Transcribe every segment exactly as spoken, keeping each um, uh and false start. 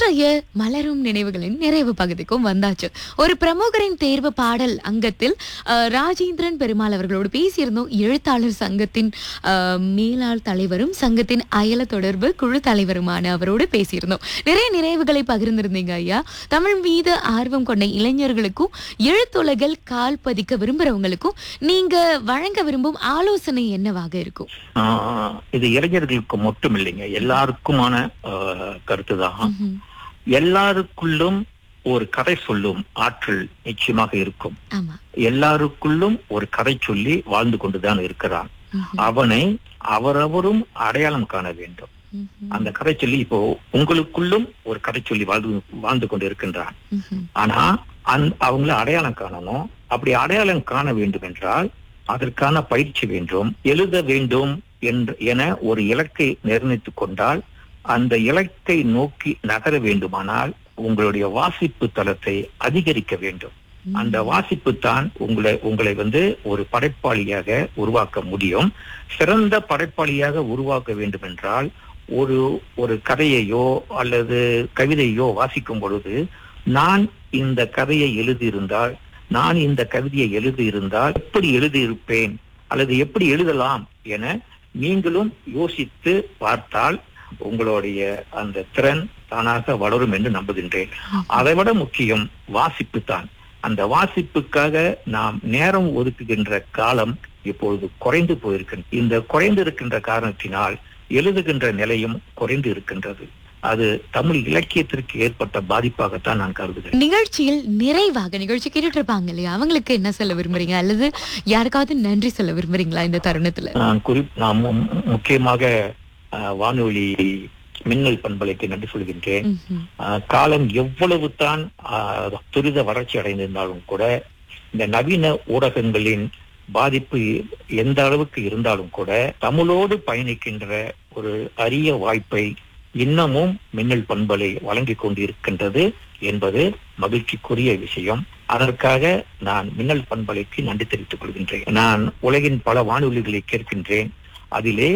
இன்றைய மலரும் நினைவுகளின் நிறைவு பகுதிக்கும் வந்தாச்சு. ஒரு பிரமுகரின் தேர்வு பாடல் அங்கத்தில் அஹ், ராஜேந்திரன் பெருமாள் அவர்களோடு பேசியிருந்தோம். எழுத்தாளர் சங்கத்தின் அஹ், மேலாள் தலைவரும் சங்கத்தின் அயல தொடர்பு குழு தலைவருமான அவரோடு பேசியிருந்தோம். நிறைய நினைவுகளை பகிர்ந்திருந்தீங்க ஐயா. தமிழ் மீது ஆர்வம் கொண்ட இளைஞர்களுக்கும் எழுத்துலகில் கால் பதிக்க விரும்புறவங்களுக்கும் நீங்க வழங்க விரும்பும் ஆலோசனை என்னவாக இருக்கும்? ஆஹ் இது இளைஞர்களுக்கு மட்டும் இல்லைங்க, எல்லாருக்குமான கருத்துதான். ம்ஹும். எல்லாருக்குள்ளும் ஒரு கதை சொல்லும் ஆற்றல் நிச்சயமாக இருக்கும். ஆமா. எல்லாருக்குள்ளும் ஒரு கதை சொல்லி வாழ்ந்து கொண்டுதான் இருக்கிறான். ம்ஹும். அவனை அவரவரும் அடையாளம் காண வேண்டும். ம்ஹும். அந்த கதை சொல்லி இப்போ உங்களுக்குள்ளும் ஒரு கதை சொல்லி வாழ்ந்து வாழ்ந்து கொண்டு இருக்கின்றான். ம்ஹும். ஆனா அந் அவங்கள அடையாளம் காணணும். அப்படி அடையாளம் காண வேண்டும் என்றால் அதற்கான பயிற்சி வேண்டும், எழுத வேண்டும் என்று என ஒரு இலக்கை நிர்ணயித்துக் கொண்டால் அந்த இலக்கை நோக்கி நகர வேண்டுமானால் உங்களுடைய வாசிப்பு தளத்தை அதிகரிக்க வேண்டும். அந்த வாசிப்பு தான் உங்களை உங்களை வந்து ஒரு படைப்பாளியாக உருவாக்க முடியும். சிறந்த படைப்பாளியாக உருவாக்க வேண்டும் என்றால் ஒரு ஒரு கதையையோ அல்லது கவிதையோ வாசிக்கும் பொழுது நான் இந்த கதையை எழுதியிருந்தால், நான் இந்த கவிதையை எழுதியிருந்தால் எப்படி எழுதியிருப்பேன் அல்லது எப்படி எழுதலாம் என நீங்களும் யோசித்து பார்த்தால் உங்களுடைய அந்த திறன் தானாக வளரும் என்று நம்புகின்றேன். அதைவிட முக்கியம் வாசிப்பு தான். அந்த வாசிப்புக்காக நாம் நேரம் ஒதுக்குகின்ற காலம் இப்பொழுது குறைந்து போயிருக்கின்ற இந்த குறைந்து இருக்கின்ற காரணத்தினால் எழுதுகின்ற நிலையும் குறைந்து இருக்கின்றது. அது தமிழ் இலக்கியத்திற்கு ஏற்பட்ட பாதிப்பாகத்தான் நான் கருதுகிறேன். நிகழ்ச்சியில் நிறைவாக நிகழ்ச்சி கேட்டுட்டு இருப்பாங்க இல்லையா, அவங்களுக்கு என்ன சொல்ல விரும்புறீங்க அல்லது யாருக்காவது நன்றி சொல்ல விரும்புறீங்களா இந்த தருணத்துல? நான் குறி நான் மு- முக்கியமாக அஹ், வானொலி மின்னல் பண்பலைக்கு நன்றி சொல்கின்றேன். ம்ஹும். அஹ், காலம் எவ்வளவு தான் அஹ், துரித வளர்ச்சி அடைந்திருந்தாலும் கூட இந்த நவீன ஊடகங்களின் பாதிப்பு எந்த அளவுக்கு இருந்தாலும் கூட தமிழோடு பயணிக்கின்ற ஒரு அரிய வாய்ப்பை இன்னமும் மின்னல் பண்பலை வழங்கிக் கொண்டிருக்கின்றது என்பது மகிழ்ச்சிக்குரிய விஷயம். அதற்காக நான் மின்னல் பண்பலைக்கு நன்றி தெரிவித்துக் கொள்கின்றேன். நான் உலகின் பல வானொலிகளை கேட்கின்றேன். அதிலே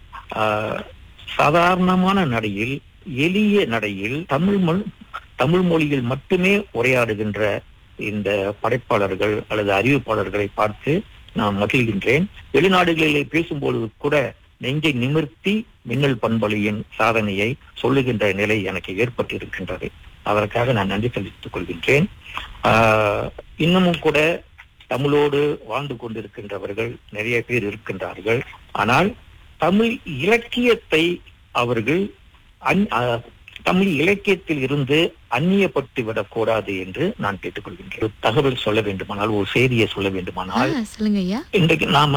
ஆஹ், சாதாரணமான நடையில், எளிய நடையில் தமிழ் மொழி தமிழ் மொழியில் மட்டுமே உரையாடுகின்ற இந்த படைப்பாளர்கள் அல்லது அறிவிப்பாளர்களை பார்த்து நான் மகிழ்கின்றேன். வெளிநாடுகளிலே பேசும்பொழுது கூட நெஞ்சை நிமிர்த்தி மின்னல் பண்பலையின் சாதனையை சொல்லுகின்ற நிலை எனக்கு ஏற்பட்டிருக்கின்றது. அதற்காக நான் நன்றி தெரிவித்துக் கொள்கின்றேன். ஆஹ் இன்னமும் கூட தமிழோடு வாழ்ந்து கொண்டிருக்கின்றவர்கள் நிறைய பேர் இருக்கின்றார்கள். ஆனால் தமிழ் இலக்கியத்தை அவர்கள் அந் ஆஹ் தமிழ் இலக்கியத்தில் இருந்து அந்நியப்பட்டு விடக்கூடாது என்று நான் கேட்டுக்கொள்கின்றேன். ஒரு தகவல் சொல்ல வேண்டுமானால், ஒரு செய்தியை சொல்ல வேண்டுமானால், ஆ, சொல்லுங்க ஐயா. இன்றைக்கு நாம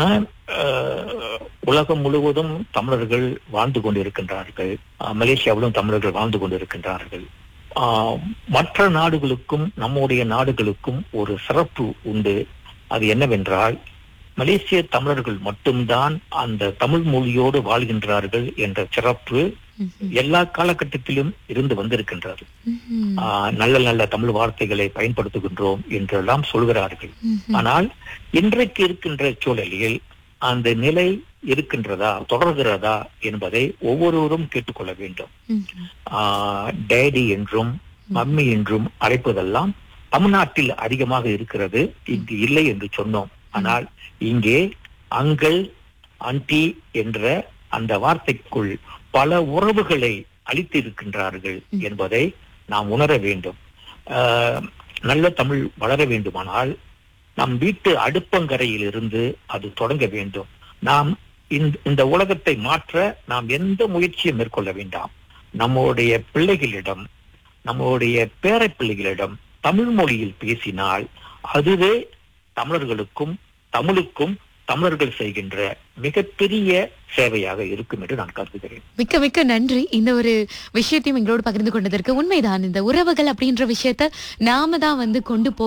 அஹ், உலகம் முழுவதும் தமிழர்கள் வாழ்ந்து கொண்டிருக்கின்றார்கள். அஹ், மலேசியாவிலும் தமிழர்கள் வாழ்ந்து கொண்டிருக்கின்றார்கள். ஆஹ், மற்ற நாடுகளுக்கும் நம்முடைய நாடுகளுக்கும் ஒரு சிறப்பு உண்டு. அது என்னவென்றால் மலேசிய தமிழர்கள் மட்டும்தான் அந்த தமிழ் மொழியோடு வாழ்கின்றார்கள் என்ற சிறப்பு ம்ஹும். எல்லா காலகட்டத்திலும் இருந்து வந்திருக்கின்றது. ம்ஹும். ஆஹ், நல்ல நல்ல தமிழ் வார்த்தைகளை பயன்படுத்துகின்றோம் என்றெல்லாம் சொல்கிறார்கள். ம்ஹும். ஆனால் இன்றைக்கு இருக்கின்ற சூழலில் அந்த நிலை இருக்கின்றதா, தொடர்கிறதா என்பதை ஒவ்வொருவரும் கேட்டுக்கொள்ள வேண்டும். ம்ஹும். ஆஹ் டேடி என்றும் மம்மி என்றும் அழைப்பதெல்லாம் தமிழ்நாட்டில் அதிகமாக இருக்கிறது, இங்கு இல்லை என்று சொன்னோம். ஆனால் இங்கே அங்கிள், ஆன்டி என்ற அந்த வார்த்தைக்குள் பல உறவுகளை அளித்திருக்கின்றார்கள் என்பதை நாம் உணர வேண்டும். ஆஹ் நல்ல தமிழ் வளர வேண்டுமானால் நம் வீட்டு அடுப்பங்கரையில் இருந்து அது தொடங்க வேண்டும். நாம் இந்த- இந்த உலகத்தை மாற்ற நாம் எந்த முயற்சியும் மேற்கொள்ள வேண்டாம். நம்முடைய பிள்ளைகளிடம், நம்முடைய பேர பிள்ளைகளிடம் தமிழ் மொழியில் பேசினால் அதுவே தமிழர்களுக்கும் தமிழுக்கும் தமிழர்கள் செய்கின்ற மிகப்பெரிய சேவையாக இருக்கும் என்று நான் கருதுகிறேன். மிக்க மிக்க நன்றி இந்த ஒரு விஷயத்தையும் எங்களோடு பகிர்ந்து கொண்டதற்கு. உண்மைதான், இந்த உறவுகள் அப்படின்ற விஷயத்த நாம தான் வந்து கொண்டு போ